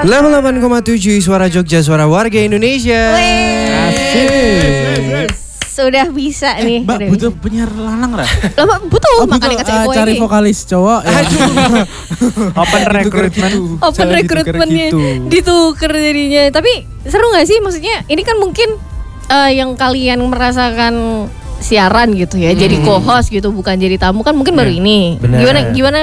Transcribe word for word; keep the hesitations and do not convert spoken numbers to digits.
delapan puluh delapan koma tujuh Suara Jogja, suara warga Indonesia. Asik. Sudah bisa eh, nih. Mbak butuh penyiar lanang lah. Lama butuh oh, makanya kasih uh, cari vokalis cowok ya. Open recruitment. Open recruitmentnya gitu. Ditukar jadinya. Tapi seru gak sih, maksudnya ini kan mungkin uh, yang kalian merasakan siaran gitu ya, hmm. jadi co-host gitu, bukan jadi tamu kan mungkin baru ini. Bener. Gimana gimana